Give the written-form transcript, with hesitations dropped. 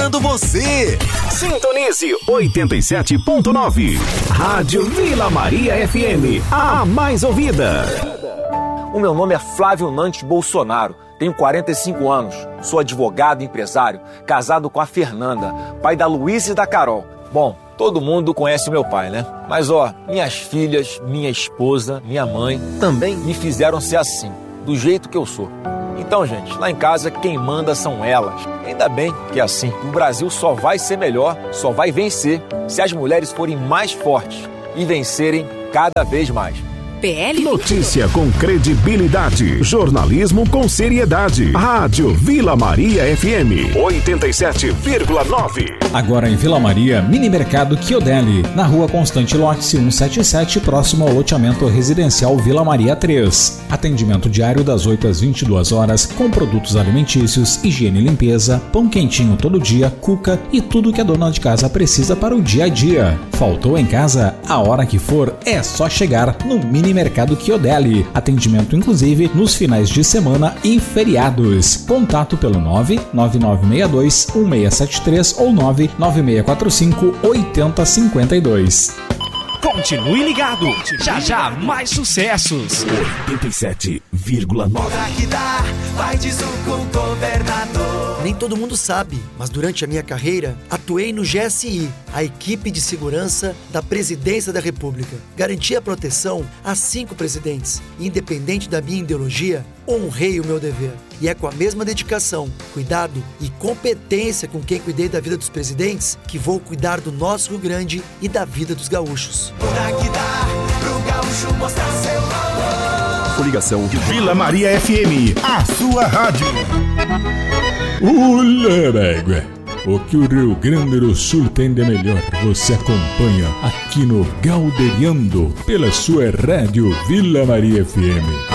esperando você. Sintonize 87.9. Rádio Vila Maria FM, a mais ouvida. O meu nome é Flávio Nantes Bolsonaro, tenho 45 anos, sou advogado e empresário, casado com a Fernanda, pai da Luísa e da Carol. Bom, todo mundo conhece o meu pai, né? Mas minhas filhas, minha esposa, minha mãe também me fizeram ser assim, do jeito que eu sou. Então, gente, lá em casa quem manda são elas. Ainda bem que é assim. O Brasil só vai ser melhor, só vai vencer se as mulheres forem mais fortes e vencerem cada vez mais. PL. Notícia com credibilidade. Jornalismo com seriedade. Rádio Vila Maria FM 87,9. Agora em Vila Maria, Mini Mercado Chiodelli, na rua Constante Lotz 177, próximo ao loteamento residencial Vila Maria 3. Atendimento diário das 8 às 22 horas, com produtos alimentícios, higiene e limpeza, pão quentinho todo dia, cuca e tudo que a dona de casa precisa para o dia a dia. Faltou em casa? A hora que for, é só chegar no Mini Mercado Chiodelli. Atendimento inclusive nos finais de semana e feriados. Contato pelo 99962-1673 ou 99645-8052. Continue ligado. Já mais sucessos. 87,9. Vai disso com o governador. Nem todo mundo sabe, mas durante a minha carreira atuei no GSI, a equipe de segurança da Presidência da República. Garanti a proteção a 5 presidentes e, independente da minha ideologia, honrei o meu dever. E é com a mesma dedicação, cuidado e competência com quem cuidei da vida dos presidentes que vou cuidar do nosso Rio Grande e da vida dos gaúchos. Por aqui dá pro gaúcho mostrar seu valor. Coligação de Vila Maria FM, a sua rádio. Olha, régua. O que o Rio Grande do Sul tem de melhor, você acompanha aqui no Galderiando, pela sua rádio Vila Maria FM.